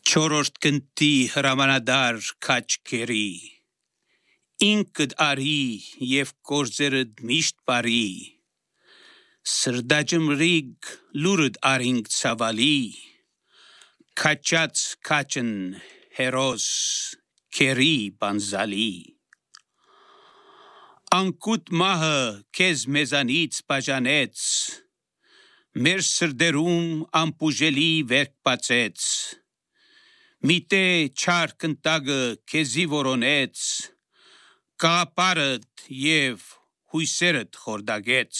Չորրորդ գնտի հրամանադար քաչքերի, ինքդ արի և գործերդ միշտ բարի, սրդաջմրիգ լուրդ արինք ցավալի, քաչած քաչն հերոս քերի բանզալի, անկուտ մահը քեզ մեզանից բաժանեց, մեր սրդերում անպուժելի վերք բացեց, միտե չար կնտագը քեզի որոնեց, կաղապարդ և հույսերդ խորդագեց,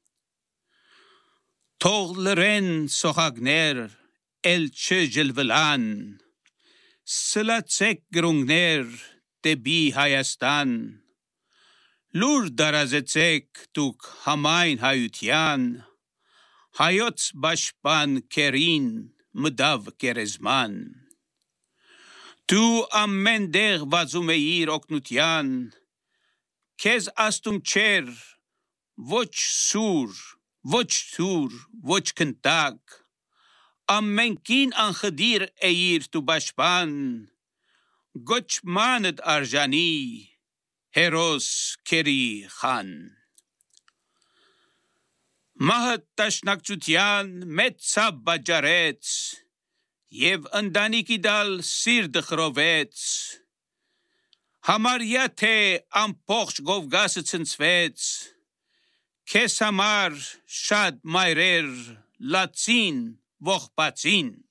թող լռեն սողակներ էլ չջլվլան, սլացեք գրունգներ դեպի Հայաստան, լուր դարազեցեք դուք համայն հայության, հայոց պաշտպան քերին մտավ գերեզման, դու ամեն տեղ վազում էիր օգնության, քեզ աստում չէր ոչ սուր, ոչ թուր, ոչ կնտակ, ամենքին անխդիր էիր դու պաշտպան, գոչմանդ արժանի հերոս քերի խան, մահը տաշնակցության մեծ ցավ պատճառեց, և ընտանիքի տալ սիրտը խռովեց, համարյա թե ամբողջ Կովկասը ցնցվեց, քեզ համար շատ մայրեր լացին ողբացին,